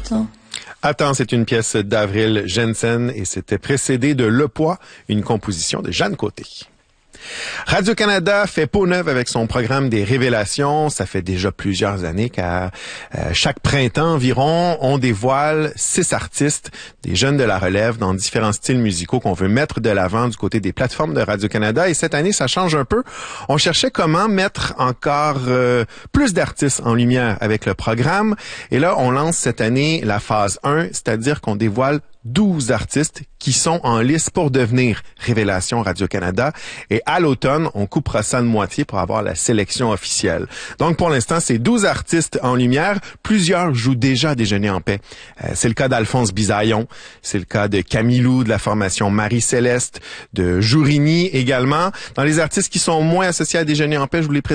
Attends. Attends, c'est une pièce d'Avril Jensen et c'était précédé de Le Poids, une composition de Jeanne Côté. Radio-Canada fait peau neuve avec son programme des révélations. Ça fait déjà plusieurs années qu'à chaque printemps environ, on dévoile 6 artistes, des jeunes de la relève dans différents styles musicaux qu'on veut mettre de l'avant du côté des plateformes de Radio-Canada. Et cette année, ça change un peu. On cherchait comment mettre encore plus d'artistes en lumière avec le programme. Et là, on lance cette année la phase 1, c'est-à-dire qu'on dévoile 12 artistes qui sont en liste pour devenir Révélation Radio-Canada. Et à l'automne, on coupera ça de moitié pour avoir la sélection officielle. Donc, pour l'instant, c'est 12 artistes en lumière. Plusieurs jouent déjà Déjeuner en paix. C'est le cas d'Alphonse Bisaillon. C'est le cas de Camilou de la formation Marie-Céleste, de Jourigny également. Dans les artistes qui sont moins associés à Déjeuner en paix, je vous les présente